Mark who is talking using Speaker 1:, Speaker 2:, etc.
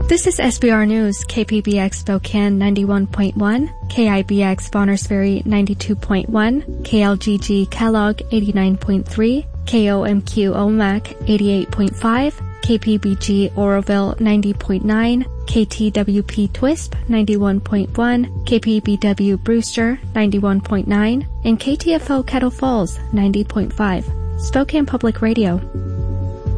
Speaker 1: This is SBR News, KPBX Spokane 91.1, KIBX Bonners Ferry 92.1, KLGG Kellogg 89.3, KOMQ Omak 88.5, KPBG Oroville 90.9, KTWP Twisp 91.1, KPBW Brewster 91.9, and KTFO Kettle Falls 90.5. Spokane Public Radio.